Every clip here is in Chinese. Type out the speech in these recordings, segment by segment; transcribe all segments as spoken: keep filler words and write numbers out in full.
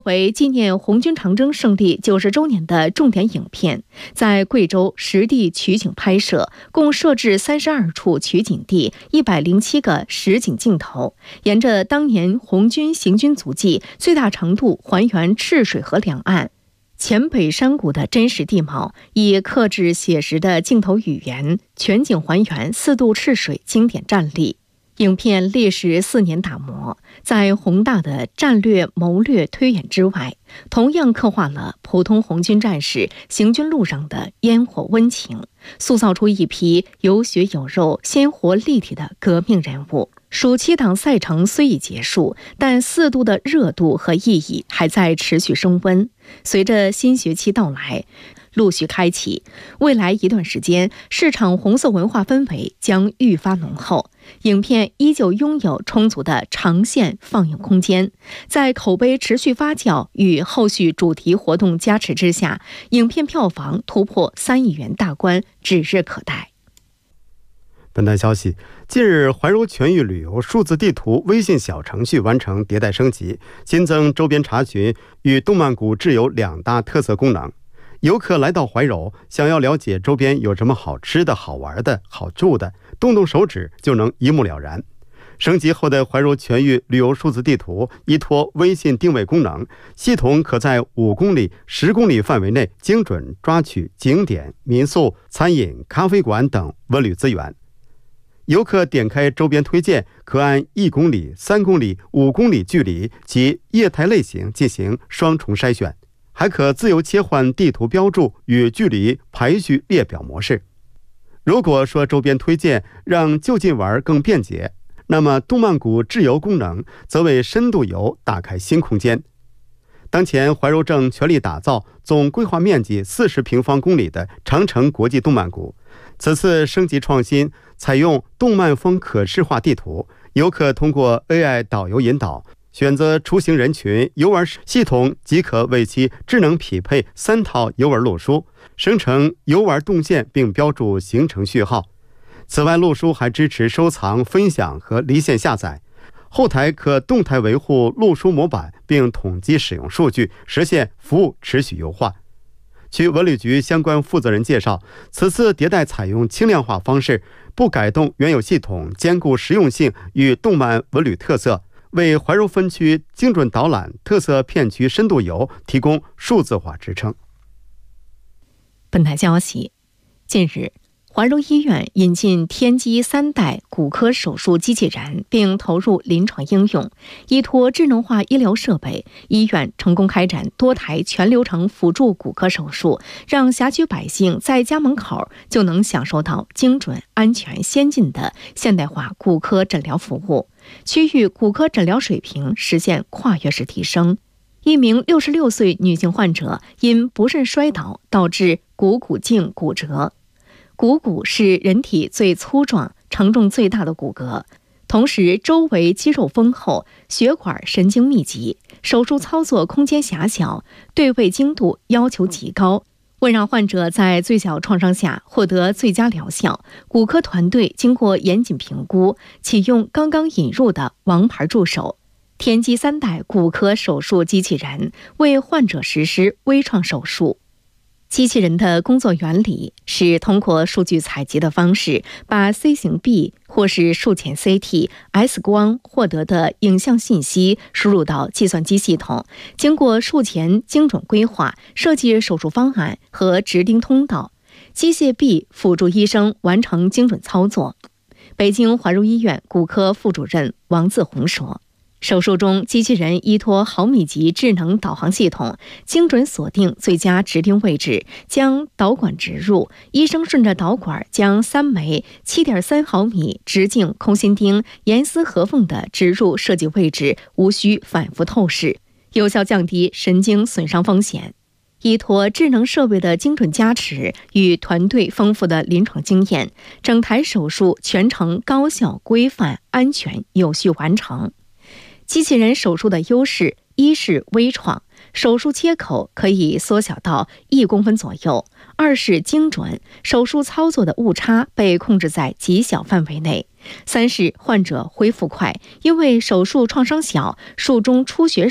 为纪念红军长征胜利九十周年的重点影片，在贵州实地取景拍摄，共设置三十二处取景地，一百零七个实景镜头，沿着当年红军行军足迹，最大程度还原赤水河两岸黔北山谷的真实地貌，以克制写实的镜头语言，全景还原四渡赤水经典战例。影片历时四年打磨，在宏大的战略谋略推演之外，同样刻画了普通红军战士行军路上的烟火温情，塑造出一批有血有肉、鲜活立体的革命人物。暑期档赛程虽已结束，但四渡的热度和意义还在持续升温。随着新学期到来，陆续开启，未来一段时间，市场红色文化氛围将愈发浓厚。影片依旧拥有充足的长线放映空间，在口碑持续发酵与后续主题活动加持之下，影片票房突破三亿元大关，指日可待。 本台消息，近日怀柔全域旅游数字地图微信小程序完成迭代升级，新增周边查询与动漫谷志游两大特色功能。游客来到怀柔，想要了解周边有什么好吃的、好玩的、好住的，动动手指就能一目了然。升级后的怀柔全域旅游数字地图依托微信定位功能，系统可在五公里、十公里范围内精准抓取景点、民宿、餐饮、咖啡馆等文旅资源。游客点开周边推荐，可按一公里、三公里、五公里距离及业态类型进行双重筛选，还可自由切换地图标注与距离排序列表模式。如果说周边推荐让就近玩更便捷，那么动漫谷志游功能则为深度游打开新空间。当前怀柔正全力打造总规划面积四十平方公里的长城国际动漫谷，此次升级创新，采用动漫风可视化地图，游客通过 A I 导游引导，选择出行人群、游玩系统即可为其智能匹配三套游玩路书，生成游玩动线并标注行程序号。此外，路书还支持收藏、分享和离线下载，后台可动态维护路书模板并统计使用数据，实现服务持续优化。据文旅局相关负责人介绍，此次迭代采用轻量化方式，不改动原有系统，兼顾实用性与动漫文旅特色，为怀柔分区精准导览、特色片区深度游提供数字化支撑。 本台消息，近日怀柔医院引进天玑三代骨科手术机器人，并投入临床应用。依托智能化医疗设备，医院成功开展多台全流程辅助骨科手术，让辖区百姓在家门口就能享受到精准、安全、先进的现代化骨科诊疗服务，区域骨科诊疗水平实现跨越式提升。一名六十六岁女性患者因不慎摔倒，导致股骨颈骨折。股骨是人体最粗壮、承重最大的骨骼，同时周围肌肉丰厚，血管神经密集，手术操作空间狭小，对位精度要求极高。为让患者在最小创伤下获得最佳疗效，骨科团队经过严谨评估，启用刚刚引入的王牌助手天玑三代骨科手术机器人，为患者实施微创手术。机器人的工作原理是通过数据采集的方式，把 C 型臂或是术前 C T、X 光获得的影像信息输入到计算机系统，经过术前精准规划，设计手术方案和指定通道，机械臂辅助医生完成精准操作。北京怀柔医院骨科副主任王自红说，手术中，机器人依托毫米级智能导航系统，精准锁定最佳指定位置，将导管植入。医生顺着导管将三枚 七点三毫米直径空心钉严丝合缝地植入设计位置，无需反复透视，有效降低神经损伤风险。依托智能设备的精准加持与团队丰富的临床经验，整台手术全程高效、规范、安全、有序完成。机器人手术的优势，一是微创，手术切口可以缩小到一公分左右；二是精准，手术操作的误差被控制在极小范围内；三是患者恢复快，因为手术创伤小，术中出血少，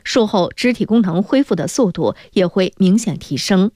术后肢体功能恢复的速度也会明显提升。